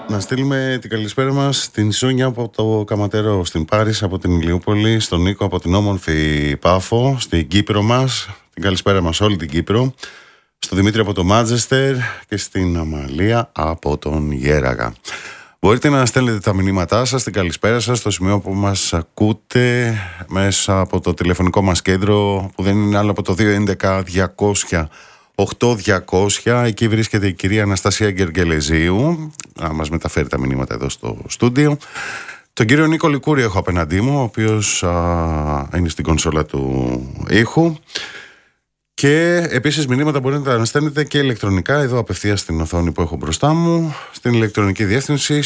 Να στείλουμε την καλησπέρα μας στην Σόνια από το Καματερό, στην Πάρις από την Ηλιούπολη, στον Νίκο από την όμορφη Πάφο, στην Κύπρο μας, την καλησπέρα μας όλη την Κύπρο, στον Δημήτρη από το Μάντζεστερ και στην Αμαλία από τον Γέραγα. Μπορείτε να στέλνετε τα μηνύματά σας, την καλησπέρα σας, στο σημείο που μας ακούτε μέσα από το τηλεφωνικό μας κέντρο που δεν είναι άλλο από το 211-200. 8-200, εκεί βρίσκεται η κυρία Αναστασία Γκεργελεζίου να μας μεταφέρει τα μηνύματα εδώ στο στούντιο. Τον κύριο Νίκο Λικούρη έχω απέναντί μου, ο οποίος είναι στην κονσόλα του ήχου. Και επίσης μηνύματα μπορείτε να στέλνετε και ηλεκτρονικά εδώ απευθείας στην οθόνη που έχω μπροστά μου, στην ηλεκτρονική διεύθυνση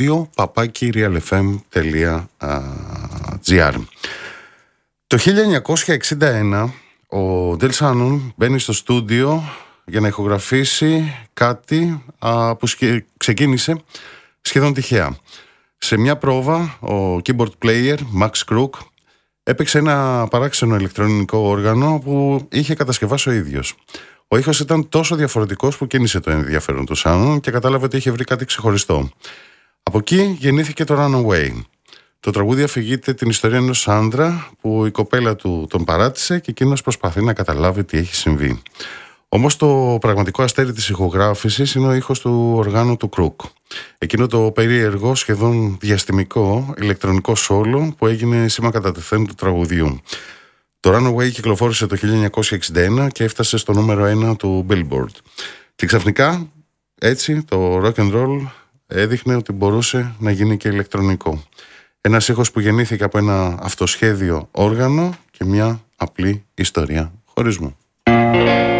studio@realfm.gr. Το 1961 ο Ντελ Σάνον μπαίνει στο στούντιο για να ηχογραφήσει κάτι που ξεκίνησε σχεδόν τυχαία. Σε μια πρόβα, ο keyboard player Max Crook έπαιξε ένα παράξενο ηλεκτρονικό όργανο που είχε κατασκευάσει ο ίδιος. Ο ήχος ήταν τόσο διαφορετικός που κίνησε το ενδιαφέρον του Σάνον και κατάλαβε ότι είχε βρει κάτι ξεχωριστό. Από εκεί γεννήθηκε το Runaway. Το τραγούδι αφηγείται την ιστορία ενός άντρα που η κοπέλα του τον παράτησε και εκείνος προσπαθεί να καταλάβει τι έχει συμβεί. Όμως το πραγματικό αστέρι της ηχογράφησης είναι ο ήχος του οργάνου του Κρουκ. Εκείνο το περίεργο, σχεδόν διαστημικό, ηλεκτρονικό σόλο που έγινε σήμα κατά τεθέν του τραγουδιού. Το Runaway κυκλοφόρησε το 1961 και έφτασε στο νούμερο 1 του Billboard. Και ξαφνικά, έτσι, το rock and roll έδειχνε ότι μπορούσε να γίνει και ηλεκτρονικό. Ένας ήχος που γεννήθηκε από ένα αυτοσχέδιο όργανο και μια απλή ιστορία χωρισμού.